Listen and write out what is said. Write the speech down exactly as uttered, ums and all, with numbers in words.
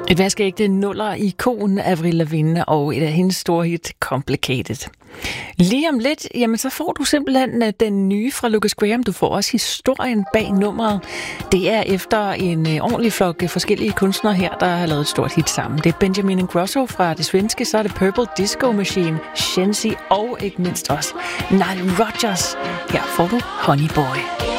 Et vaskeægte nuller-ikon, Avril Lavigne, og et af hendes store hit, Complicated. Lige om lidt, jamen så får du simpelthen den nye fra Lucas Graham. Du får også historien bag nummeret. Det er efter en ordentlig flok forskellige kunstnere her, der har lavet et stort hit sammen. Det er Benjamin Ingrosso fra det svenske, så er det Purple Disco Machine, Shensi og ikke mindst også Nile Rodgers. Her får du Honey Boy.